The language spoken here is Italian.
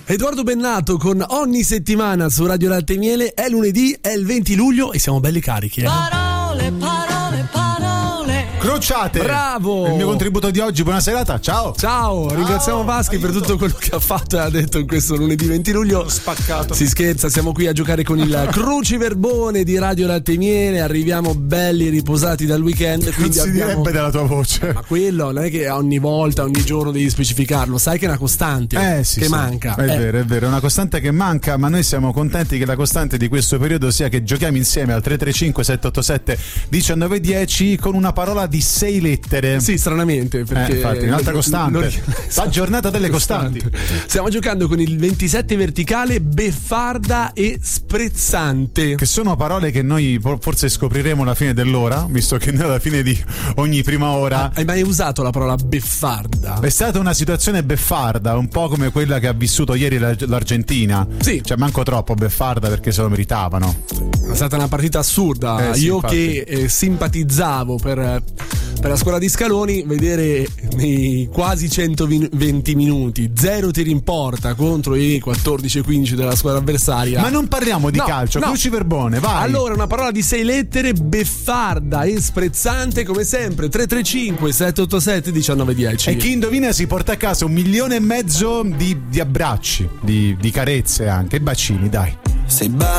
Edoardo Bennato con Ogni settimana su Radio Latte e Miele. È lunedì, è il 20 luglio e siamo belli carichi. Parole, parole, parole. Crociate. Bravo. Il mio contributo di oggi. Buona serata. Ciao. Ciao, ringraziamo Vaschi per tutto quello che ha fatto e ha detto in questo lunedì 20 luglio. Spaccato. Si scherza, siamo qui a giocare con il cruciverbone di Radio Latte e Miele. Arriviamo belli riposati dal weekend. Non Quindi si direbbe dalla tua voce. Ma quello non è che ogni volta, ogni giorno devi specificarlo. Sai che è una costante sì, che sì. manca. È vero, è una costante che manca, ma noi siamo contenti che la costante di questo periodo sia che giochiamo insieme al 335 787 1910 con una parola di 6 lettere. Sì, stranamente, perché infatti, un'altra costante. La giornata delle costanti. Stiamo giocando con il 27 verticale, beffarda e sprezzante. Che sono parole che noi forse scopriremo alla fine dell'ora, visto che noi alla fine di ogni prima ora. Hai mai usato la parola beffarda? È stata una situazione beffarda, un po' come quella che ha vissuto ieri l'Argentina. Sì. Cioè, manco troppo beffarda perché se lo meritavano. È stata una partita assurda. Sì, Io infatti. che simpatizzavo per la squadra di Scaloni, vedere nei quasi 120 minuti 0 tiri in porta contro i 14-15 della squadra avversaria. Ma non parliamo di calcio, cruciverbone, vai. Allora, una parola di 6 lettere, beffarda e sprezzante, come sempre. 335 787 1910. E chi indovina si porta a casa 1,5 milioni di abbracci, di carezze anche, bacini, dai. Sei